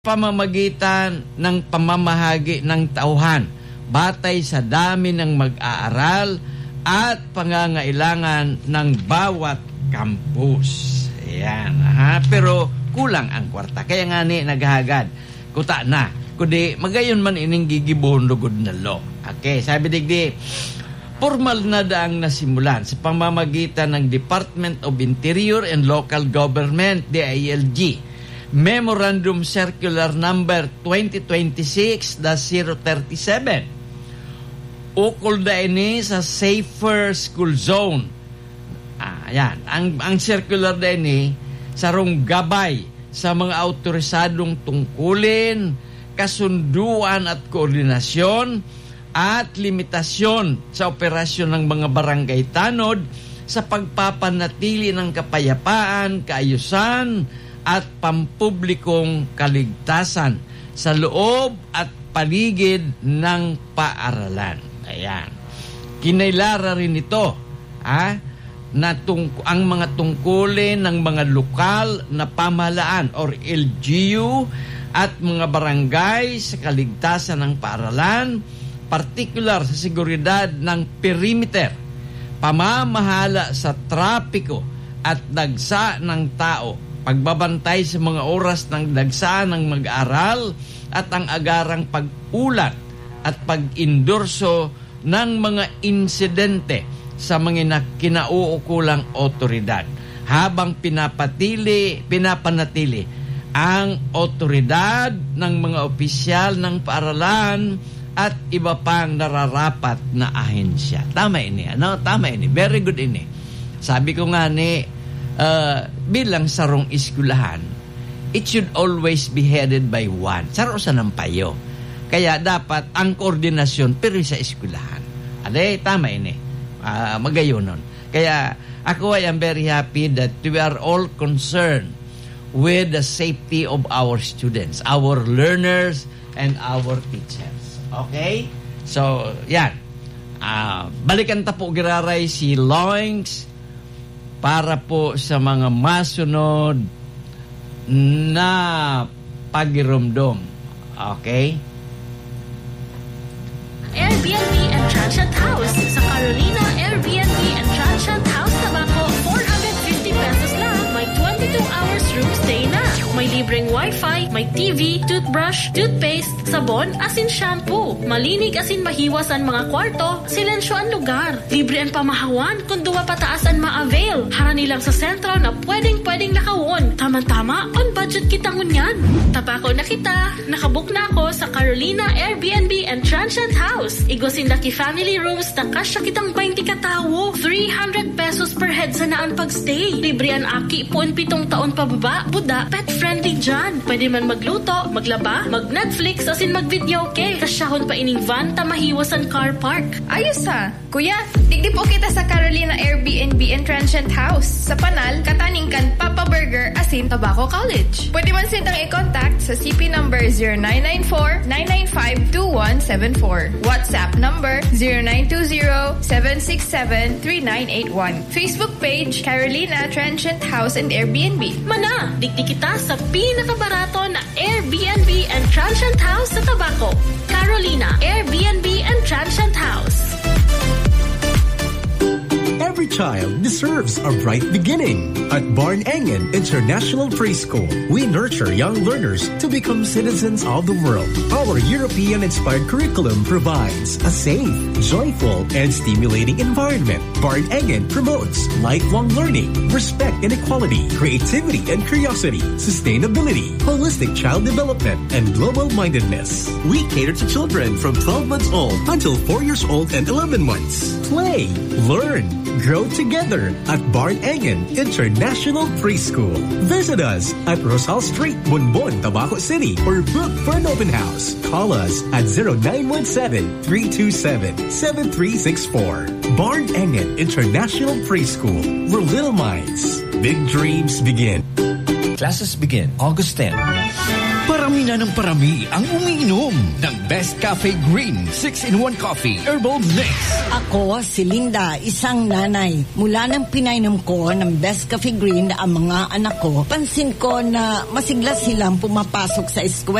pamamagitan ng pamamahagi ng tauhan batay sa dami ng mag-aaral at pangangailangan ng bawat campus. Ayan, pero kulang ang kwarta. Kaya nga ni naghahagad. Kuta na. Kundi magayon man ining gigibon lugod na law. Okay, sabi digdi, formal na daang nasimulan sa pamamagitan ng Department of Interior and Local Government, DILG, Memorandum Circular Number 2026-037. Ukol da ini sa Safer School Zone. Ayan. Ang circular da ini sarong gabay sa mga autorisadong tungkulin, kasunduan at koordinasyon at limitasyon sa operasyon ng mga barangay tanod sa pagpapanatili ng kapayapaan, kaayusan at pampublikong kaligtasan sa loob at paligid ng paaralan. Ayan. Kinailara rin ito, ang mga tungkulin ng mga lokal na pamahalaan or LGU at mga barangay sa kaligtasan ng paaralan, partikular sa seguridad ng perimeter, pamamahala sa trapiko at dagsa ng tao, pagbabantay sa mga oras ng dagsa ng mag-aral at ang agarang pag-ulat at pag-indorso ng mga insidente sa mga kinauukulang otoridad habang pinapanatili ang otoridad ng mga opisyal ng paaralan at iba pang nararapat na ahensya. Tama ini, Tama ini. Very good ini. Sabi ko nga ni, bilang sarong eskwelahan, it should always be headed by one. Saro sa nampayo. Kaya dapat ang koordinasyon pero sa eskwelahan. Tama ini. Magayonon. Kaya ako I am very happy that we are all concerned with the safety of our students, our learners, and our teachers. Okay? So, yan. Balikan ta po giraray si Loings para po sa mga masunod na pagirumdom. Okay? Airbnb and Transient House. Sa Carolina, Airbnb and Transient House Tabaco, 450 pesos lang. May 22 hours room stay na. May libreng wifi, may TV, toothbrush, toothpaste, sabon, asin shampoo. Malinig asin mahiwas ang mga kwarto, silensyo ang lugar. Libre ang pamahawan kung duwa pataas ang ma-avail. Harani lang sa sentro na pwedeng nakawon. Tama-tama, on budget kita ngunyan. Tabako na kita, nakabook na ako sa Carolina Airbnb and Transient House. Igosin daki family rooms na kasya kitang 20 katawo. 300 pesos per head sa naan pagstay. Libre ang aki, 7 taon pababa, buda, pet-friendly dyan. Pwede man magluto, maglaba, mag-Netflix, asin mag-video ke. Kasyahon pa ining van, tamahiwas ang car park. Ayos ha! Kuya, digdi po kita sa Carolina Airbnb and Transient House. Sa Panal, kataningkan Papa Burger, asin Tabaco College. Pwede man sintang i-contact sa CP number 0994-995-2174. WhatsApp number 0920-767-3981. Facebook page, Carolina Transient House and Airbnb. Mana, digdi kita sa pinakabarato na Airbnb and Transient House sa Tabaco. Carolina Airbnb and Transient House. Every child deserves a bright beginning. At Barn Engen International Preschool, we nurture young learners to become citizens of the world. Our European-inspired curriculum provides a safe, joyful, and stimulating environment. Barn Engen promotes lifelong learning, respect and equality, creativity and curiosity, sustainability, holistic child development, and global-mindedness. We cater to children from 12 months old until 4 years old and 11 months. Play, learn, grow together at Barn Engen International Preschool. Visit us at Rosal Street, Bonbon, Tabaco City, or book for an open house. Call us at 0917-327-7364. Barn Engen International Preschool, where little minds, big dreams begin. Classes begin August 10. Parami na ng parami ang umiinom ng Best Cafe Green 6-in-1 Coffee Herbal Mix. Ako, si Linda, isang nanay. Mula nang pinainom ko ng Best Cafe Green ang mga anak ko, pansin ko na masigla silang pumapasok sa eskwela.